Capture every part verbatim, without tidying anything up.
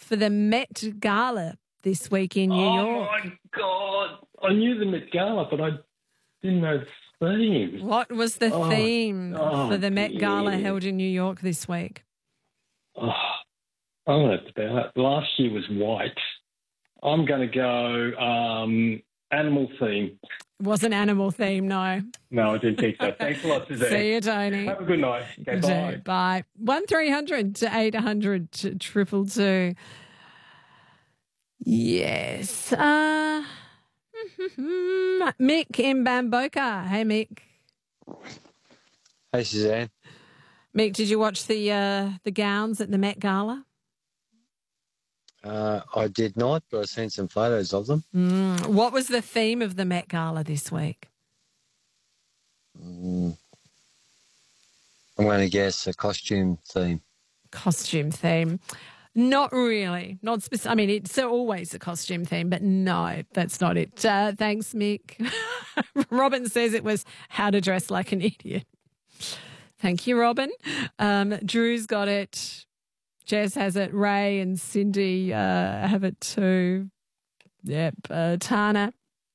for the Met Gala this week in New oh, York? Oh, my God. I knew the Met Gala, but I didn't know the theme. What was the oh, theme oh, for the Met dear. Gala held in New York this week? Oh, I'm going to have to bow out. Last year was white. I'm going to go um, animal theme. It wasn't animal theme, no. No, I didn't think so. Thanks a lot, Suzanne. See you, Tony. Have a good night. Okay, You bye. too. Bye. one three hundred to eight hundred to triple two. Yes. Uh, Mick in Bamboka. Hey, Mick. Hey, Suzanne. Mick, did you watch the uh, the gowns at the Met Gala? Uh, I did not, but I've seen some photos of them. Mm. What was the theme of the Met Gala this week? Mm. I'm going to guess a costume theme. Costume theme. Not really. Not specific. I mean, it's always a costume theme, but no, that's not it. Uh, thanks, Mick. Robin says it was how to dress like an idiot. Thank you, Robin. Um, Drew's got it. Jess has it. Ray and Cindy uh, have it too. Yep. Uh, Tana.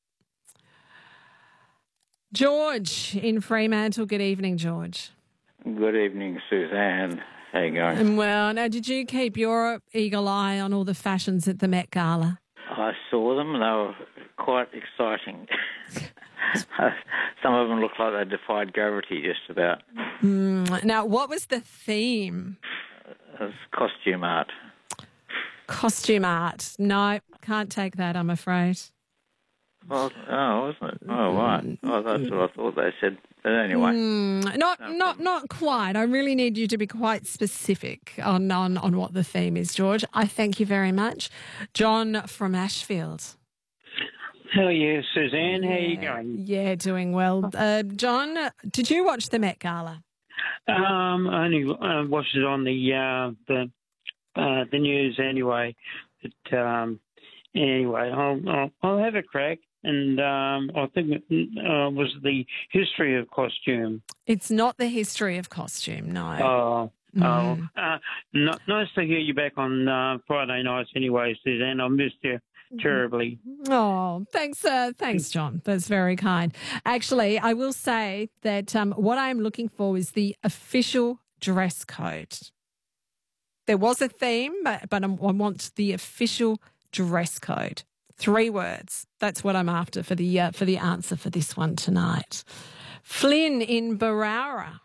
George in Fremantle. Good evening, George. Good evening, Suzanne. How you going? Well, now, did you keep your eagle eye on all the fashions at the Met Gala? I saw them. They were quite exciting. Some of them looked like they defied gravity just about. Mm. Now, what was the theme? It was costume art. Costume art. No, can't take that, I'm afraid. Well, oh, wasn't it? Oh, right. Oh, that's what I thought they said. But anyway. Mm, not no not not quite. I really need you to be quite specific on, on, on what the theme is, George. I thank you very much. John from Ashfield. How are you, Suzanne? Yeah, How are you going? Yeah, doing well. Uh, John, did you watch the Met Gala? Um, I only uh, watched it on the uh, the uh, the news anyway. But um, anyway, I'll, I'll I'll have a crack. And um, I think it uh, was the history of costume. It's not the history of costume, no. Oh, Mm. oh. Uh, n- nice to hear you back on uh, Friday nights anyway, Suzanne. I missed you terribly. Oh, thanks, uh, thanks, John. That's very kind. Actually, I will say that um, what I'm looking for is the official dress code. There was a theme, but, but I'm, I want the official dress code. Three words. That's what I'm after for the uh, for the answer for this one tonight. Flynn in Barara.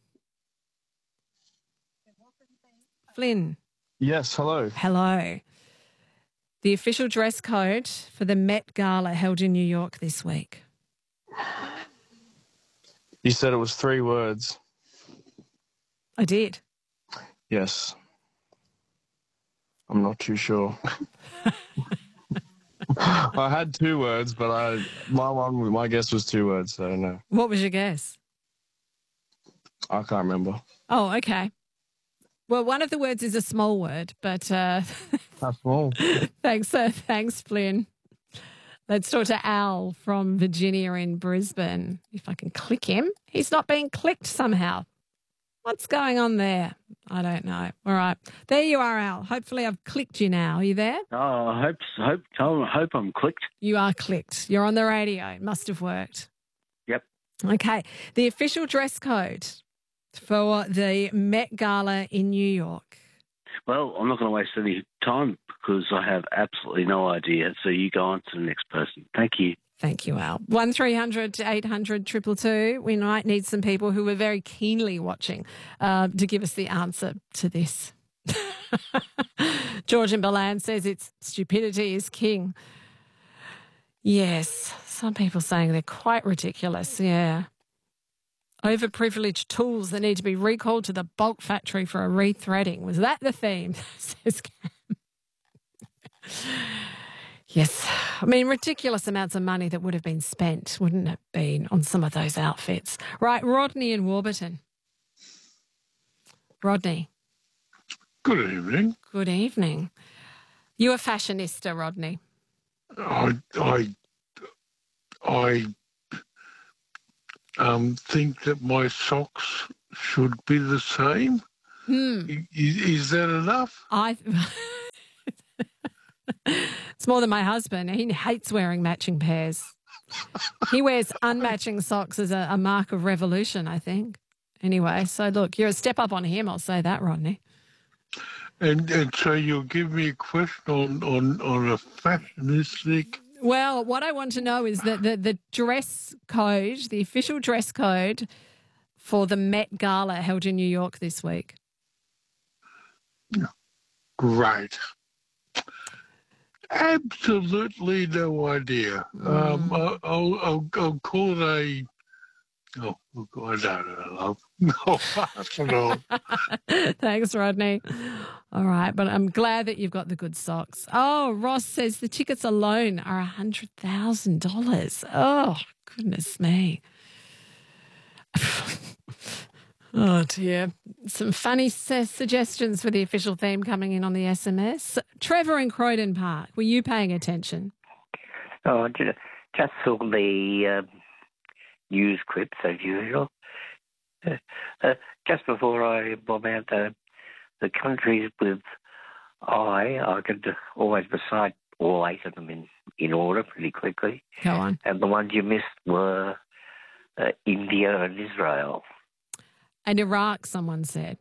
Flynn. Yes, hello. Hello. The official dress code for the Met Gala held in New York this week. You said it was three words. I did. Yes. I'm not too sure. I had two words, but I my one my guess was two words, so no. What was your guess? I can't remember. Oh, okay. Well, one of the words is a small word, but uh, How small? thanks, uh, thanks, Flynn. Let's talk to Al from Virginia in Brisbane. If I can click him, he's not being clicked somehow. What's going on there? I don't know. All right, there you are, Al. Hopefully, I've clicked you now. Are you there? Oh, I hope hope I hope I'm clicked. You are clicked. You're on the radio. It must have worked. Yep. Okay. The official dress code for the Met Gala in New York. Well, I'm not going to waste any time because I have absolutely no idea. So you go on to the next person. Thank you. Thank you, Al. one three hundred to eight hundred two two two. We might need some people who are very keenly watching uh, to give us the answer to this. George in Balan says it's stupidity is king. Yes, some people saying they're quite ridiculous, yeah. Overprivileged tools that need to be recalled to the bulk factory for a rethreading. Was that the theme? Says Cam. Yes. I mean, ridiculous amounts of money that would have been spent, wouldn't it been, on some of those outfits? Right, Rodney in Warburton. Rodney. Good evening. Good evening. You a fashionista, Rodney? I, I, I um, think that my socks should be the same. Hmm. Is, is that enough? I It's more than my husband. He hates wearing matching pairs. He wears unmatching socks as a, a mark of revolution, I think. Anyway, so look, you're a step up on him, I'll say that, Rodney. And and so you'll give me a question on, on, on a fashionistic. Well, what I want to know is that the, the dress code, the official dress code for the Met Gala held in New York this week. Great. Absolutely no idea. Mm. Um, I'll, I'll, I'll, I'll call it a. Oh, I don't know, love. No, I don't know. Thanks, Rodney. All right, but I'm glad that you've got the good socks. Oh, Ross says the tickets alone are one hundred thousand dollars. Oh, goodness me. Oh, dear. Some funny su- suggestions for the official theme coming in on the S M S. Trevor in Croydon Park, were you paying attention? Oh, ju- just saw the um, news clips as usual. Uh, uh, just before I bomb out the, the countries with I, I could always recite all eight of them in, in order pretty quickly. Go on. And the ones you missed were uh, India and Israel. And Iraq, someone said.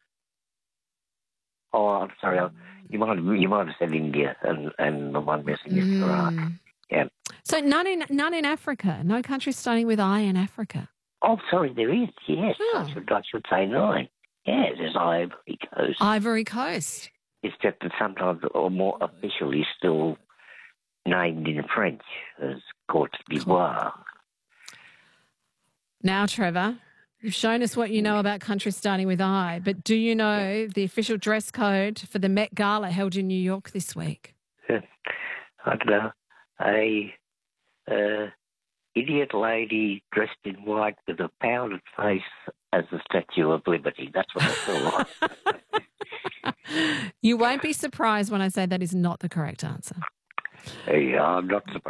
Oh, I'm sorry. I- You might have, you might have said India, and, and the one missing is Iraq. Yeah. So none in none in Africa. No country starting with I in Africa. Oh, sorry, there is. Yes, Oh. I should I should say nine. Yeah, there's Ivory Coast. Ivory Coast. It's just that sometimes, or more officially, still named in French as Côte d'Ivoire. Now, Trevor, you've shown us what you know about countries starting with I, but do you know the official dress code for the Met Gala held in New York this week? I don't know. A uh, idiot lady dressed in white with a powdered face as the Statue of Liberty. That's what I feel like. You won't be surprised when I say that is not the correct answer. Yeah, I'm not surprised.